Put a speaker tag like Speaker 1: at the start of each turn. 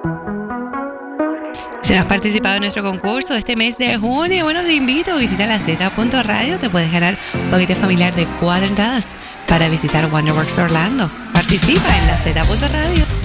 Speaker 1: Si no has participado en nuestro concurso de este mes de junio, bueno, te invito a visitar la Z.radio. Te puedes ganar un paquete familiar de 4 entradas para visitar Wonderworks Orlando. Participa en la Z.radio.